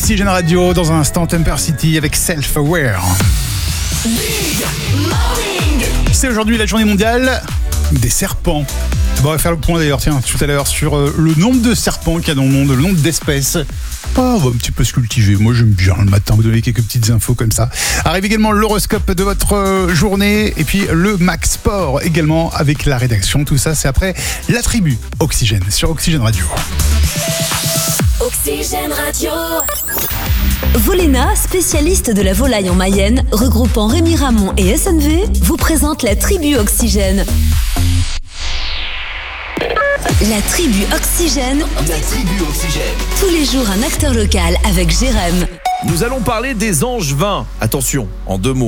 Oxygène Radio. Dans un instant, Temper City avec Self-Aware. C'est aujourd'hui la journée mondiale des serpents. Bon, on va faire le point d'ailleurs, tiens, tout à l'heure, sur le nombre de serpents qu'il y a dans le monde, le nombre d'espèces. On va un petit peu se cultiver. Moi, j'aime bien le matin vous donner quelques petites infos comme ça. Arrive également l'horoscope de votre journée et puis le Max Sport également avec la rédaction. Tout ça, c'est après la tribu Oxygène sur Oxygène Radio. Oxygène Radio. Volena, spécialiste de la volaille en Mayenne, regroupant Rémi Ramon et SNV, vous présente la tribu Oxygène. La tribu Oxygène. La tribu Oxygène. Tous les jours, un acteur local avec Jérém. Nous allons parler des Angevins. Attention, en 2 mots.